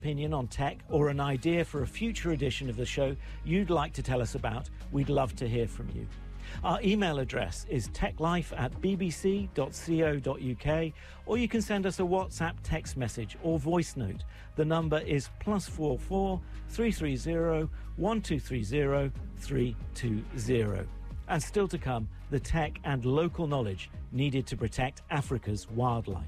Opinion on tech or an idea for a future edition of the show you'd like to tell us about, we'd love to hear from you. Our email address is techlife@bbc.co.uk, or you can send us a WhatsApp text message or voice note. The number is +44 330 1230 320. And still to come, the tech and local knowledge needed to protect Africa's wildlife.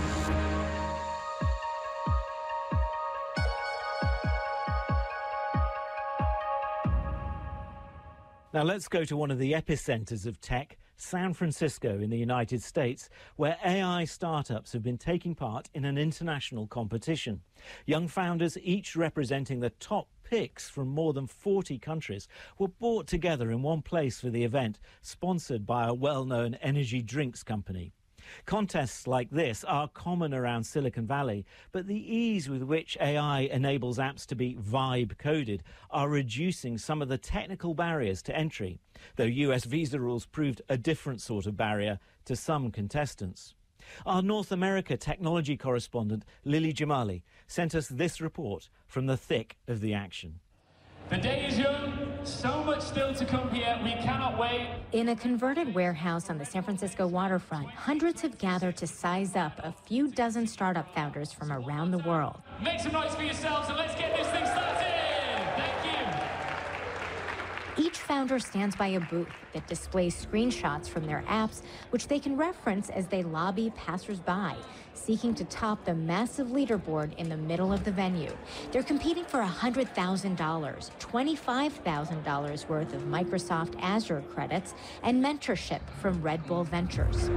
Now let's go to one of the epicenters of tech, San Francisco in the United States, where AI startups have been taking part in an international competition. Young founders, each representing the top picks from more than 40 countries, were brought together in one place for the event, sponsored by a well-known energy drinks company. Contests like this are common around Silicon Valley, but the ease with which AI enables apps to be vibe-coded are reducing some of the technical barriers to entry, though US visa rules proved a different sort of barrier to some contestants. Our North America technology correspondent, Lily Jamali, sent us this report from the thick of the action. The day is young, so much still to come here, we cannot wait. In a converted warehouse on the San Francisco waterfront, hundreds have gathered to size up a few dozen startup founders from around the world. Make some noise for yourselves and let's get this thing started! Thank you! Each founder stands by a booth that displays screenshots from their apps, which they can reference as they lobby passers-by, seeking to top the massive leaderboard in the middle of the venue. They're competing for $100,000, $25,000 worth of Microsoft Azure credits, and mentorship from Red Bull Ventures.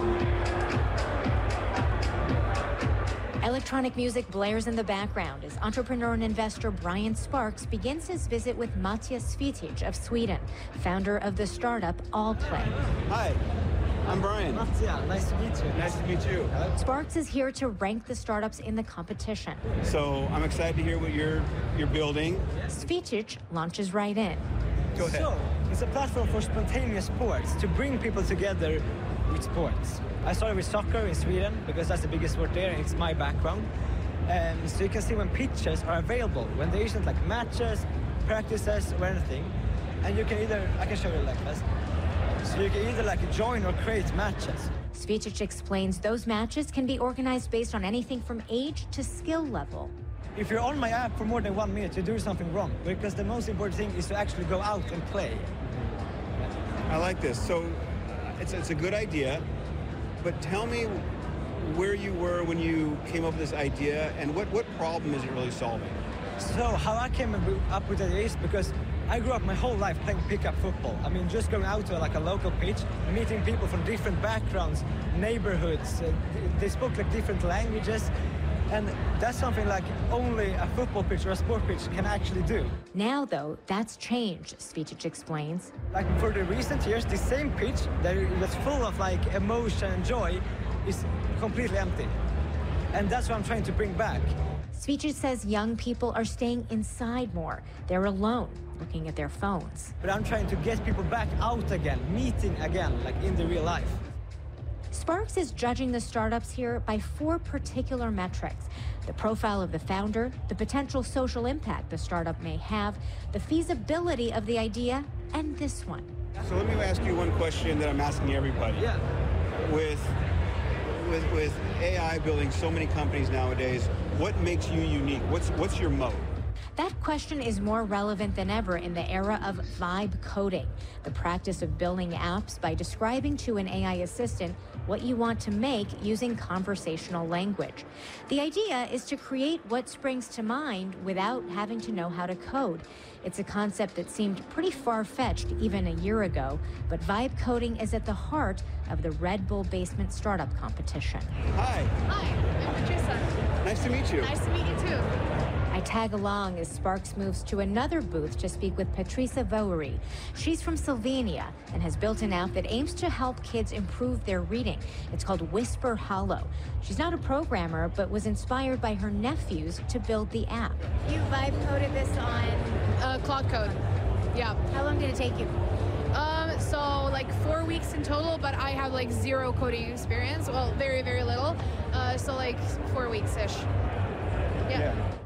Electronic music blares in the background as entrepreneur and investor Brian Sparks begins his visit with Matthias Svitic of Sweden, founder of the startup Allplay. Hi, I'm Brian. Matthias, nice to meet you. Nice to meet you. Sparks is here to rank the startups in the competition. So I'm excited to hear what you're building. Svitic launches right in. Go ahead. So, it's a platform for spontaneous sports, to bring people together with sports. I started with soccer in Sweden because that's the biggest sport there, and it's my background. So you can see when pitches are available, when there isn't like matches, practices, or anything. And you can either, I can show you like this. So you can either like join or create matches. Svitic explains those matches can be organized based on anything from age to skill level. If you're on my app for more than 1 minute, you're doing something wrong, because the most important thing is to actually go out and play. I like this. So it's a good idea, but tell me where you were when you came up with this idea, and what problem is it really solving? So how I came up with it is because I grew up my whole life playing pickup football. I mean, just going out to like a local pitch, meeting people from different backgrounds, neighborhoods. They spoke like different languages. And that's something like only a football pitch or a sport pitch can actually do. Now, though, that's changed, Svitic explains. Like for the recent years, the same pitch that's full of like emotion and joy is completely empty. And that's what I'm trying to bring back. Svitic says young people are staying inside more. They're alone, looking at their phones. But I'm trying to get people back out again, meeting again, like in the real life. Sparks is judging the startups here by 4 particular metrics: the profile of the founder, the potential social impact the startup may have, the feasibility of the idea, and this one. So let me ask you one question that I'm asking everybody. Yeah. With AI building so many companies nowadays, what makes you unique? What's your moat? That question is more relevant than ever in the era of vibe coding, the practice of building apps by describing to an AI assistant what you want to make using conversational language. The idea is to create what springs to mind without having to know how to code. It's a concept that seemed pretty far-fetched even a year ago, but vibe coding is at the heart of the Red Bull Basement Startup Competition. Hi. Hi, I'm Patricia. Nice to meet you. Nice to meet you too. I tag along as Sparks moves to another booth to speak with Patricia Vowery. She's from Slovenia and has built an app that aims to help kids improve their reading. It's called Whisper Hollow. She's not a programmer, but was inspired by her nephews to build the app. You vibe coded this on Cloud Code. Yeah. How long did it take you? So like 4 weeks in total, but I have like 0 coding experience. Well, very, very little. So like 4 weeks-ish. Yeah.